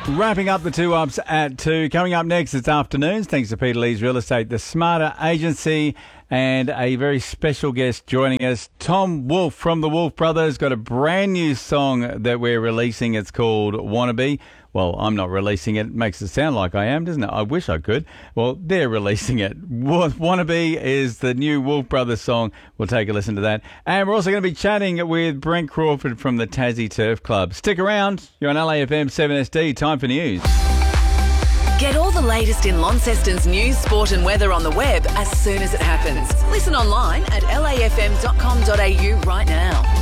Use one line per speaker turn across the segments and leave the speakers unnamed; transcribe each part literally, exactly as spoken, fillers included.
Wrapping up the two ups at two. Coming up next, it's afternoons. Thanks to Peter Lee's Real Estate, the Smarter Agency, and a very special guest joining us, Tom Wolfe from the Wolfe Brothers. Got a brand new song that we're releasing. It's called Wannabe. Well, I'm not releasing it. It makes it sound like I am, doesn't it? I wish I could. Well, they're releasing it. Wannabe is the new Wolfe Brothers song. We'll take a listen to that. And we're also going to be chatting with Brent Crawford from the Tassie Turf Club. Stick around. You're on L A F M seven S D. Time for news.
Get all the latest in Launceston's news, sport and weather on the web as soon as it happens. Listen online at L A F M dot com dot A U right now.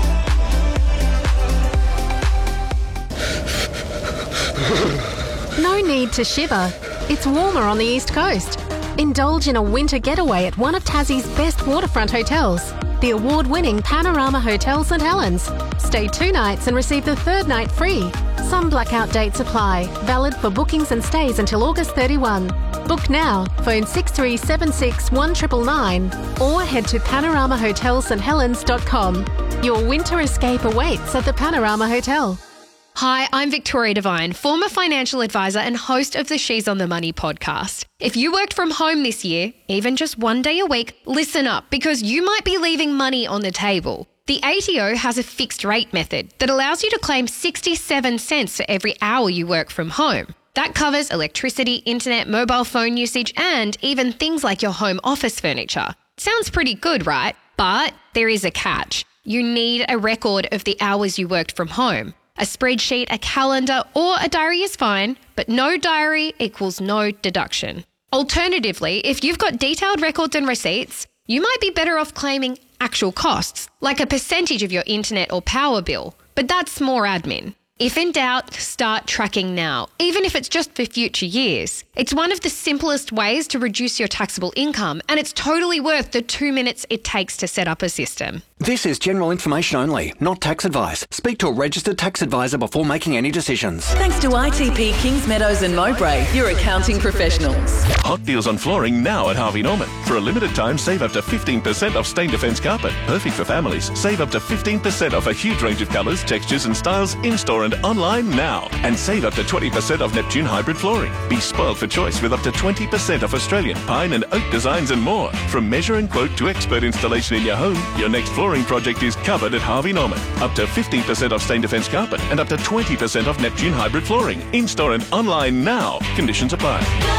No need to shiver. It's warmer on the East Coast. Indulge in a winter getaway at one of Tassie's best waterfront hotels, the award-winning Panorama Hotel St Helens. Stay two nights and receive the third night free. Some blackout dates apply. Valid for bookings and stays until August thirty-first. Book now. Phone six three seven six, one nine nine nine or head to panorama hotel st helens dot com. Your winter escape awaits at the Panorama Hotel.
Hi, I'm Victoria Devine, former financial advisor and host of the She's on the Money podcast. If you worked from home this year, even just one day a week, listen up because you might be leaving money on the table. The A T O has a fixed rate method that allows you to claim sixty-seven cents for every hour you work from home. That covers electricity, internet, mobile phone usage, and even things like your home office furniture. Sounds pretty good, right? But there is a catch. You need a record of the hours you worked from home. A spreadsheet, a calendar, or a diary is fine, but no diary equals no deduction. Alternatively, if you've got detailed records and receipts, you might be better off claiming actual costs, like a percentage of your internet or power bill, but that's more admin. If in doubt, start tracking now, even if it's just for future years. It's one of the simplest ways to reduce your taxable income, and it's totally worth the two minutes it takes to set up a system.
This is general information only, not tax advice. Speak to a registered tax advisor before making any decisions.
Thanks to I T P Kings Meadows and Mowbray, your accounting professionals.
Hot deals on flooring now at Harvey Norman. For a limited time, save up to fifteen percent off Stain Defence carpet. Perfect for families. Save up to fifteen percent off a huge range of colours, textures and styles in-store and online now. And save up to twenty percent off Neptune hybrid flooring. Be spoiled for choice with up to twenty percent off Australian, pine and oak designs and more. From measure and quote to expert installation in your home, your next flooring project is covered at Harvey Norman. Up to fifteen percent off Stain Defence carpet and up to twenty percent off Neptune hybrid flooring. In-store and online now. Conditions apply.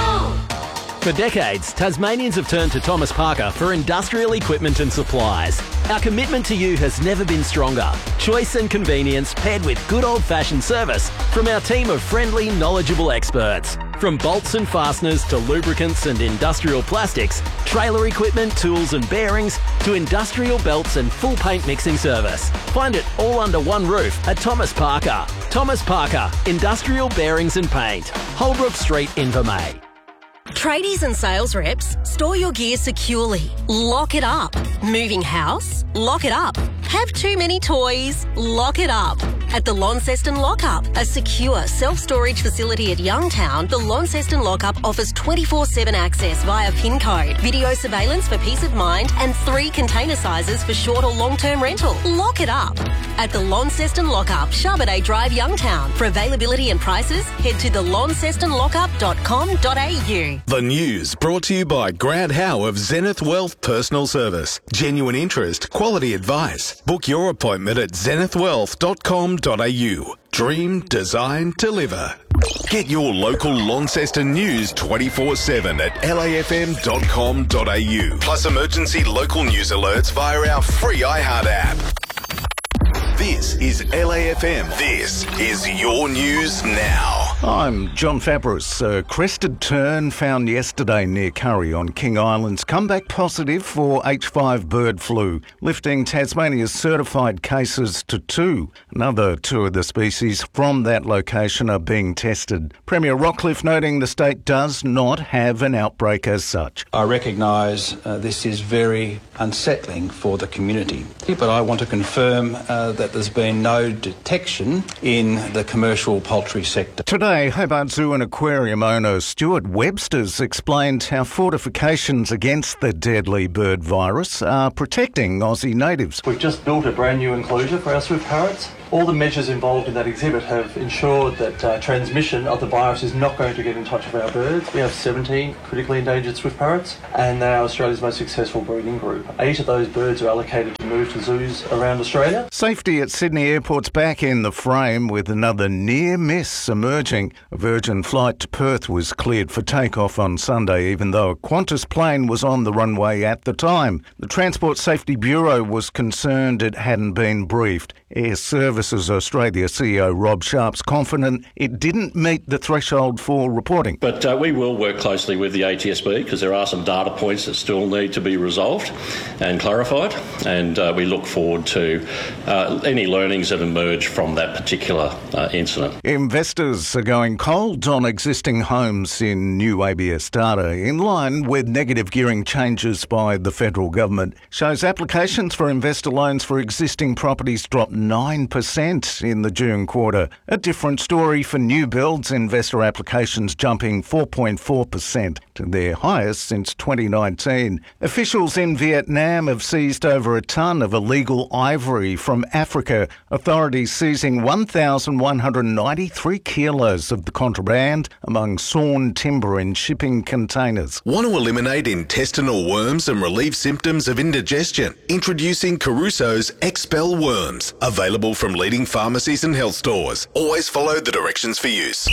For decades, Tasmanians have turned to Thomas Parker for industrial equipment and supplies. Our commitment to you has never been stronger. Choice and convenience paired with good old-fashioned service from our team of friendly, knowledgeable experts. From bolts and fasteners to lubricants and industrial plastics, trailer equipment, tools and bearings, to industrial belts and full paint mixing service. Find it all under one roof at Thomas Parker. Thomas Parker, Industrial Bearings and Paint. Holbrook Street, Invermay.
Tradies and sales reps, store your gear securely. Lock it up. Moving house? Lock it up. Have too many toys? Lock it up. At the Launceston Lockup, a secure self-storage facility at Youngtown, the Launceston Lockup offers twenty-four seven access via PIN code, video surveillance for peace of mind, and three container sizes for short or long-term rental. Lock it up. At the Launceston Lockup, Charbonnet Drive, Youngtown. For availability and prices, head to the launceston lockup dot com dot A U.
The news brought to you by Grant Howe of Zenith Wealth Personal Service. Genuine interest, quality advice. Book your appointment at zenith wealth dot com dot A U. Dream, design, deliver. Get your local Launceston news twenty-four seven at L A F M dot com dot A U. Plus emergency local news alerts via our free iHeart app. This is L A F M. This is your news now.
I'm John Fabris. A crested tern found yesterday near Curry on King Island's come back positive for H five bird flu, lifting Tasmania's certified cases to two. Another two of the species from that location are being tested. Premier Rockcliffe noting the state does not have an outbreak as such.
I recognise uh, this is very unsettling for the community, but I want to confirm uh, that there's been no detection in the commercial poultry sector.
Today, Hobart Zoo and Aquarium owner Stuart Webster's explained how fortifications against the deadly bird virus are protecting Aussie natives.
We've just built a brand new enclosure for our swift parrots. All the measures involved in that exhibit have ensured that uh, transmission of the virus is not going to get in touch with our birds. We have seventeen critically endangered swift parrots, and they are Australia's most successful breeding group. Eight of those birds are allocated to move to zoos around Australia.
Safety at Sydney Airport's back in the frame with another near miss emerging. A Virgin flight to Perth was cleared for takeoff on Sunday, even though a Qantas plane was on the runway at the time. The Transport Safety Bureau was concerned it hadn't been briefed. Air Services Australia C E O Rob Sharp's confident it didn't meet the threshold for reporting.
But uh, we will work closely with the A T S B because there are some data points that still need to be resolved and clarified, and uh, we look forward to uh, any learnings that emerge from that particular uh, incident.
Investors are going cold on existing homes in new A B S data, in line with negative gearing changes by the federal government. Shows applications for investor loans for existing properties dropped nine percent in the June quarter. A different story for new builds, investor applications jumping four point four percent to their highest since twenty nineteen. Officials in Vietnam have seized over a tonne of illegal ivory from Africa. Authorities seizing one thousand one hundred ninety-three kilos of the contraband among sawn timber in shipping containers.
Want to eliminate intestinal worms and relieve symptoms of indigestion? Introducing Caruso's Expel Worms. Available from leading pharmacies and health stores. Always follow the directions for use.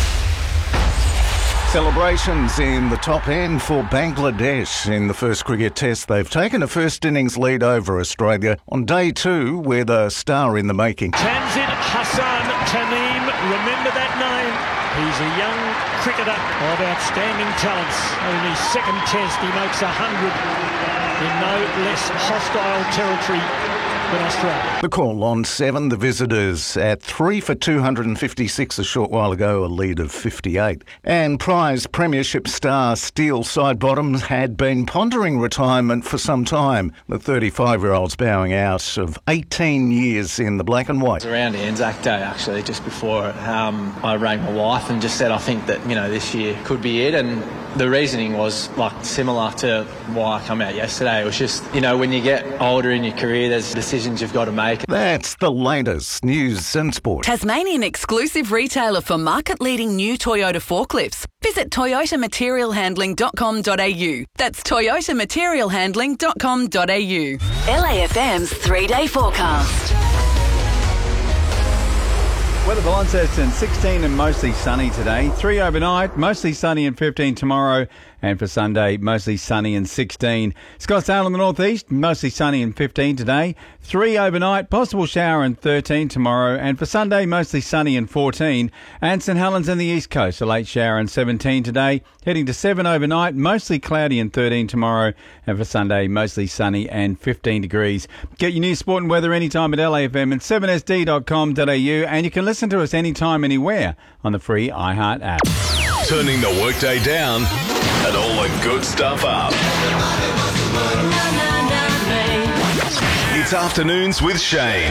Celebrations in the top end for Bangladesh in the first cricket test. They've taken a first innings lead over Australia on day two with a star in the making.
Tanzil Hassan Tamim, remember that name? He's a young cricketer of outstanding talents. Only second test, he makes a hundred in no less hostile territory than Australia.
The call on seven, the visitors at three for two hundred fifty-six a short while ago, a lead of fifty-eight. And prize premiership star Steele Sidebottom had been pondering retirement for some time. The thirty-five-year-old's bowing out of eighteen years in the black and white.
It was around Anzac Day, actually, just before um, I rang my wife and just said, I think that, you know, this year could be it. And the reasoning was like similar to why I come out yesterday. It was just, you know, when you get older in your career, there's decisions you've got to make.
That's the latest news and sport.
Tasmanian exclusive retailer for market-leading new Toyota forklifts. Visit toyota material handling dot com dot a u. That's toyota material handling dot com dot a u. L A F M's three-day forecast.
Weather for Launceston, sixteen and mostly sunny today. three overnight, mostly sunny and fifteen tomorrow. And for Sunday, mostly sunny and sixteen. Scottsdale in the northeast, mostly sunny and fifteen today. three overnight, possible shower and thirteen tomorrow. And for Sunday, mostly sunny and fourteen. And St Helens in the east coast, a late shower and seventeen today. Heading to seven overnight, mostly cloudy and thirteen tomorrow. And for Sunday, mostly sunny and fifteen degrees. Get your news, sport and weather anytime at L A F M and seven S D dot com dot a u. And you can listen to us anytime, anywhere on the free iHeart app.
Turning the workday down and all the good stuff up. It's Afternoons with Shane.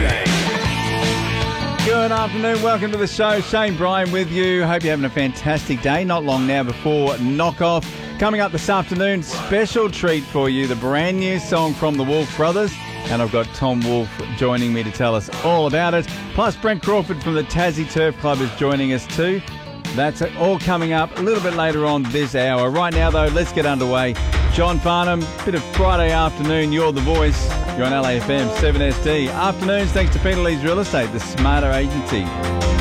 Good afternoon, welcome to the show. Shane Bryan with you. Hope you're having a fantastic day. Not long now before knock-off. Coming up this afternoon, special treat for you, the brand new song from the Wolf Brothers. And I've got Tom Wolfe joining me to tell us all about it. Plus, Brent Crawford from the Tassie Turf Club is joining us too. That's all coming up a little bit later on this hour. Right now, though, let's get underway. John Farnham, bit of Friday afternoon. You're the voice. You're on L A F M, seven S D. Afternoons, thanks to Peter Lee's Real Estate, the smarter agency.